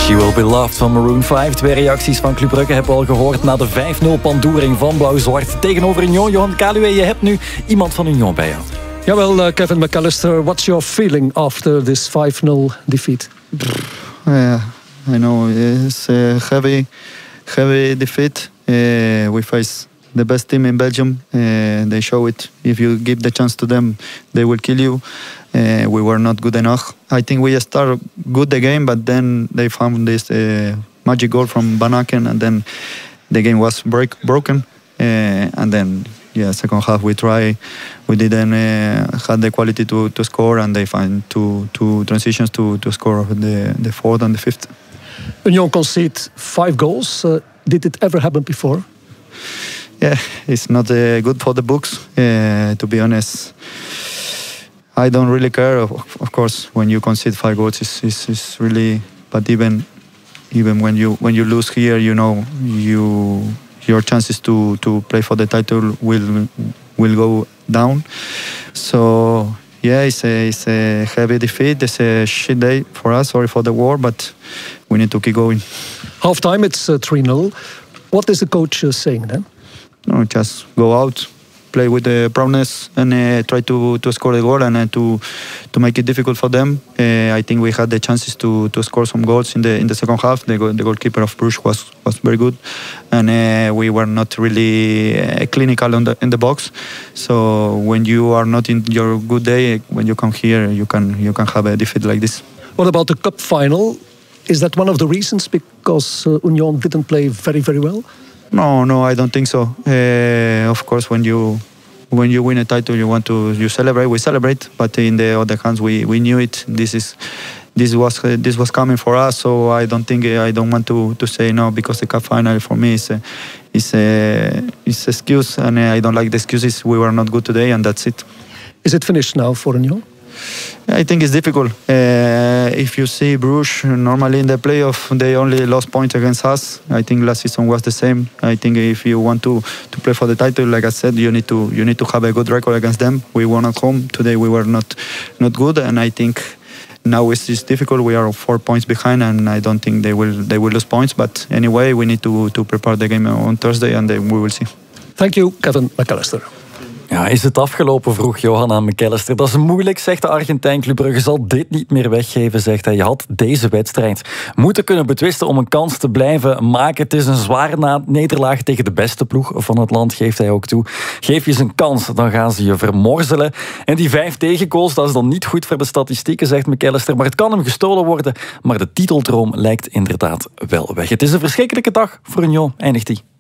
She Will Be Loved van Maroon 5. 2 reacties van Club Brugge hebben we al gehoord na de 5-0 pandoering van Blauw-Zwart tegenover Union. Johan Kaluwe, je hebt nu iemand van Union bij jou. Jawel, Kevin McAllister, what's your feeling after this 5-0 defeat? I know it's a heavy defeat. We face the best team in Belgium. They show it. If you give the chance to them, they will kill you. We were not good enough. I think we started good the game, but then they found this magic goal from Van Aken, and then the game was broken. And then, second half we try. We didn't have the quality to score, and they find two transitions to score the fourth and the fifth. Union conceded 5 goals. Did it ever happen before? Yeah, it's not good for the books, to be honest. I don't really care. Of course, when you concede 5 goals, it's really. But even when you lose here, you know your chances to play for the title will go down. So yeah, it's a heavy defeat. It's a shit day for us. Sorry for the war, but we need to keep going. Half time, it's 3-0. What is the coach saying then? No, just go out, play with the proudness, and try to score the goal and to make it difficult for them. I think we had the chances to score some goals in the second half. The goalkeeper of Bruges was very good, and we were not really clinical in the box. So when you are not in your good day, when you come here, you can have a defeat like this. What about the cup final? Is that one of the reasons because Union didn't play very, very well? No, I don't think so. Of course, when you win a title, you celebrate. We celebrate, but in the other hands, we knew it. This was coming for us. So I don't want to say no, because the cup final for me is excuse, and I don't like the excuses. We were not good today, and that's it. Is it finished now for Union? I think it's difficult. If you see Bruges, normally in the playoff, they only lost points against us. I think last season was the same. I think if you want to play for the title, like I said, you need to have a good record against them. We won at home. Today we were not good, and I think now it's difficult. We are 4 points behind, and I don't think they will lose points. But anyway, we need to prepare the game on Thursday, and then we will see. Thank you, Kevin McAllister. Ja, is het afgelopen, vroeg Johan aan McAllister. Dat is moeilijk, zegt de Argentijn. Club Brugge zal dit niet meer weggeven, zegt hij. Je had deze wedstrijd moeten kunnen betwisten om een kans te blijven maken. Het is een zware nederlaag tegen de beste ploeg van het land, geeft hij ook toe. Geef je ze een kans, dan gaan ze je vermorzelen. En die 5 tegengoals, dat is dan niet goed voor de statistieken, zegt McAllister. Maar het kan hem gestolen worden. Maar de titeldroom lijkt inderdaad wel weg. Het is een verschrikkelijke dag voor Union, eindigt hij.